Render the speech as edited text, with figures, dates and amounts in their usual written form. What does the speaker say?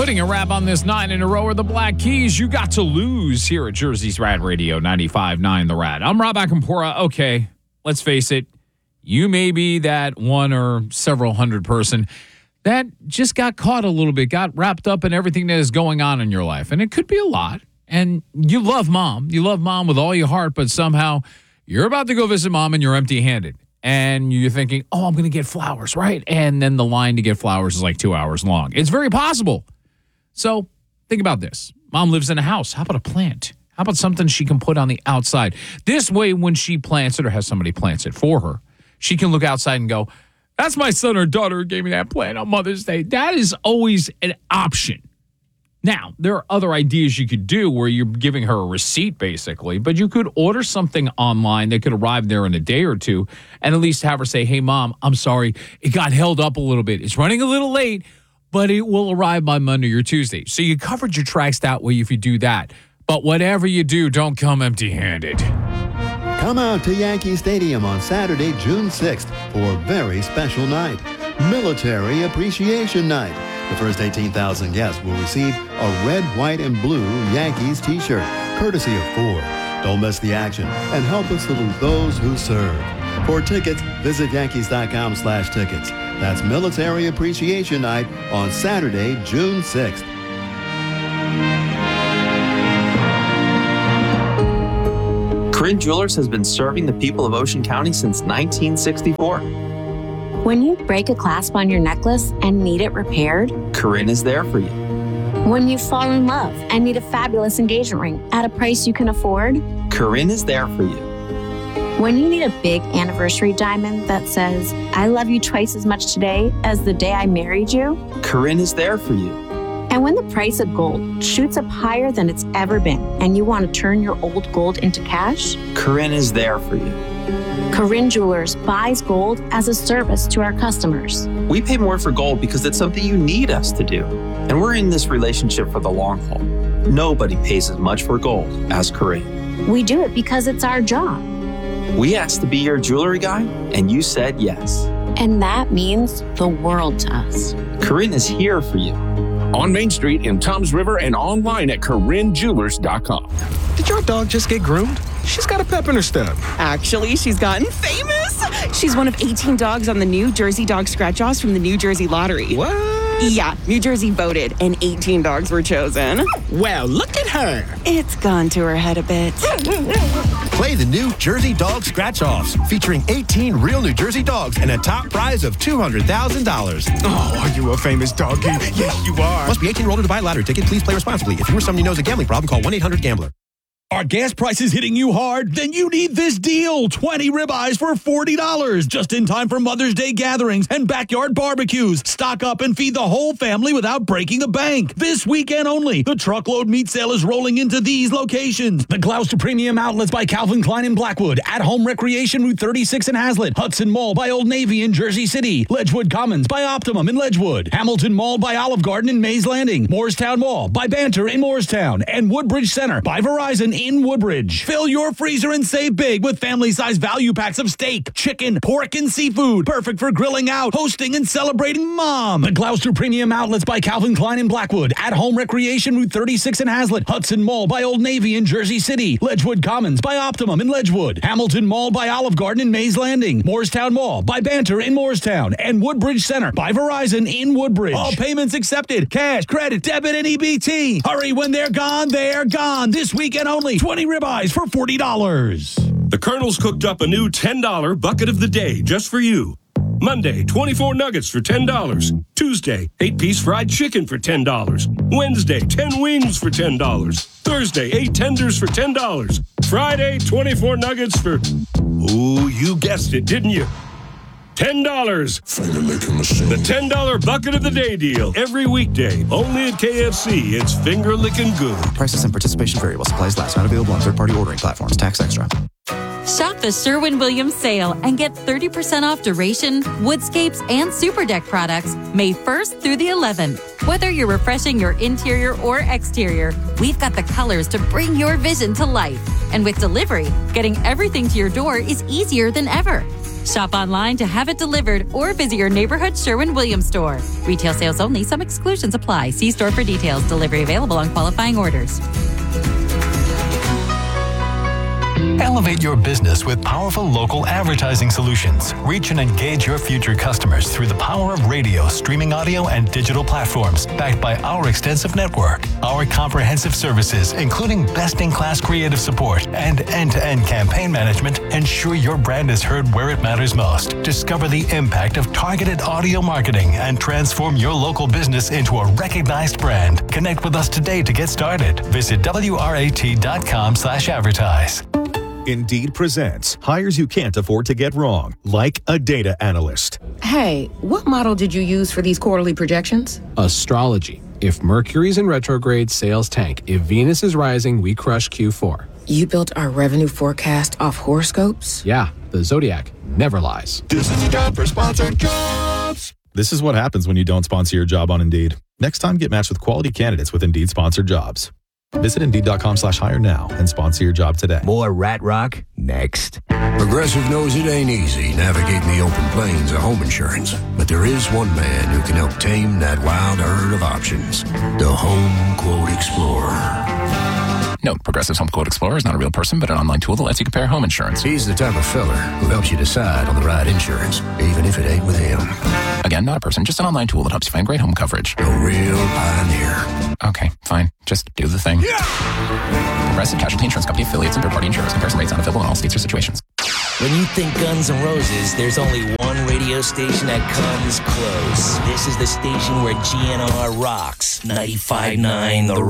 Putting a wrap on this 9 in a row are the Black Keys. You got to lose here at Jersey's Rad Radio 95.9 The Rad. I'm Rob Akampora. Okay, let's face it. You may be that one or several hundred person that just got caught a little bit, got wrapped up in everything that is going on in your life. And it could be a lot. And you love mom. You love mom with all your heart, but somehow you're about to go visit mom and you're empty-handed. And you're thinking, oh, I'm going to get flowers, right? And then the line to get flowers is like 2 hours long. It's very possible. So think about this. Mom lives in a house. How about a plant? How about something she can put on the outside? This way, when she plants it or has somebody plants it for her, she can look outside and go, that's my son or daughter who gave me that plant on Mother's Day. That is always an option. Now, there are other ideas you could do where you're giving her a receipt, basically, but you could order something online that could arrive there in a day or two and at least have her say, hey, Mom, I'm sorry. It got held up a little bit. It's running a little late, but it will arrive by Monday or Tuesday. So you covered your tracks that way if you do that. But whatever you do, don't come empty-handed. Come out to Yankee Stadium on Saturday, June 6th for a very special night, Military Appreciation Night. The first 18,000 guests will receive a red, white, and blue Yankees t-shirt, courtesy of Ford. Don't miss the action and help us salute those who serve. For tickets, visit Yankees.com/tickets. That's Military Appreciation Night on Saturday, June 6th. Corinne Jewelers has been serving the people of Ocean County since 1964. When you break a clasp on your necklace and need it repaired, Corinne is there for you. when you fall in love and need a fabulous engagement ring at a price you can afford, Corinne is there for you. When you need a big anniversary diamond that says, I love you twice as much today as the day I married you, Corinne is there for you. and when the price of gold shoots up higher than it's ever been and you want to turn your old gold into cash, Corinne is there for you. Corinne Jewelers buys gold as a service to our customers. We pay more for gold because it's something you need us to do. And we're in this relationship for the long haul. Nobody pays as much for gold as Corinne. We do it because it's our job. We asked to be your jewelry guy, and you said yes. And that means the world to us. Corinne is here for you. On Main Street in Toms River and online at CorinneJewelers.com. Did your dog just get groomed? She's got a pep in her step. Actually, she's gotten famous. She's one of 18 dogs on the New Jersey Dog Scratch-Offs from the New Jersey Lottery. What? Yeah, New Jersey voted, and 18 dogs were chosen. Well, look at her. It's gone to her head a bit. Play the New Jersey Dog Scratch-Offs, featuring 18 real New Jersey dogs and a top prize of $200,000. Oh, are you a famous doggy? Yes, you are. Must be 18 or older to buy a lottery ticket. Please play responsibly. If you or somebody knows a gambling problem, call 1-800-GAMBLER. Are gas prices hitting you hard? Then you need this deal. 20 ribeyes for $40. Just in time for Mother's Day gatherings and backyard barbecues. Stock up and feed the whole family without breaking the bank. This weekend only, the truckload meat sale is rolling into these locations. The Gloucester Premium Outlets by Calvin Klein in Blackwood. At Home Recreation Route 36 in Hazlet. Hudson Mall by Old Navy in Jersey City. Ledgewood Commons by Optimum in Ledgewood. Hamilton Mall by Olive Garden in Mays Landing. Moorestown Mall by Banter in Moorestown. And Woodbridge Center by Verizon in Woodbridge. Fill your freezer and save big with family-sized value packs of steak, chicken, pork, and seafood. Perfect for grilling out, hosting, and celebrating Mom. The Gloucester Premium Outlets by Calvin Klein in Blackwood. At Home Recreation Route 36 in Hazlet. Hudson Mall by Old Navy in Jersey City. Ledgewood Commons by Optimum in Ledgewood. Hamilton Mall by Olive Garden in Mays Landing. Moorestown Mall by Banter in Moorestown. And Woodbridge Center by Verizon in Woodbridge. All payments accepted. Cash, credit, debit, and EBT. Hurry, when they're gone, they're gone. This weekend only. 20 ribeyes for $40. The Colonel's cooked up a new $10 bucket of the day just for you. Monday, 24 nuggets for $10. Tuesday, 8-piece fried chicken for $10. Wednesday, 10 wings for $10. Thursday, 8 tenders for $10. Friday, 24 nuggets for, ooh, you guessed it, didn't you? $10. The $10 bucket of the day deal. Every weekday. Only at KFC. It's finger licking good. Prices and participation vary while supplies last. Not available on third-party ordering platforms. Tax extra. Shop the Sherwin-Williams sale and get 30% off Duration, Woodscapes, and Super Deck products May 1st through the 11th. Whether you're refreshing your interior or exterior, we've got the colors to bring your vision to life. And with delivery, getting everything to your door is easier than ever. Shop online to have it delivered or visit your neighborhood Sherwin-Williams store. Retail sales only. Some exclusions apply. See store for details. Delivery available on qualifying orders. Elevate your business with powerful local advertising solutions. Reach and engage your future customers through the power of radio, streaming audio, and digital platforms, backed by our extensive network. Our comprehensive services, including best-in-class creative support and end-to-end campaign management, ensure your brand is heard where it matters most. Discover the impact of targeted audio marketing and transform your local business into a recognized brand. Connect with us today to get started. Visit WRAT.com/advertise. Indeed presents hires you can't afford to get wrong, like a data analyst. Hey, what model did you use for these quarterly projections? Astrology. If Mercury's in retrograde, sales tank. If Venus is rising, we crush Q4. You built our revenue forecast off horoscopes? Yeah, the Zodiac never lies. This is a job for sponsored jobs. This is what happens when you don't sponsor your job on Indeed. Next time, get matched with quality candidates with Indeed sponsored jobs. Visit Indeed.com/hire now and sponsor your job today. More Rat Rock next. Progressive knows it ain't easy navigating the open plains of home insurance, but there is one man who can help tame that wild herd of options. The Home Quote Explorer. Note, Progressive's Home Quote Explorer is not a real person, but an online tool that lets you compare home insurance. He's the type of fella who helps you decide on the right insurance, even if it ain't with him. Again, not a person, just an online tool that helps you find great home coverage. A real pioneer. Okay, fine. Just do the thing. Yeah! Progressive Casualty Insurance Company affiliates and third-party insurers. Comparison rates not available in all states or situations. When you think Guns N' Roses, there's only one radio station that comes close. This is the station where GNR rocks. 95.9 The